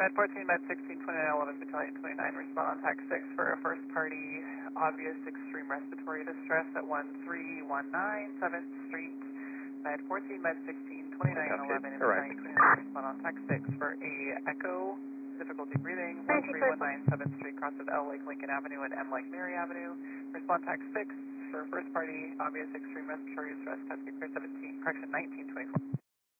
Med 14, Med 16, 29, 11, Battalion 29, respond on TAC 6 for a first party obvious extreme respiratory distress at 1319 7th Street. Med 14, Med 16, 29, 11, Battalion 29, respond on TAC 6 for a echo, difficulty breathing, 1319 7th Street, crosses L Lake Lincoln Avenue and M Lake Mary Avenue. Respond TAC 6 for first party obvious extreme respiratory distress, Task Clear 17, correction 1924.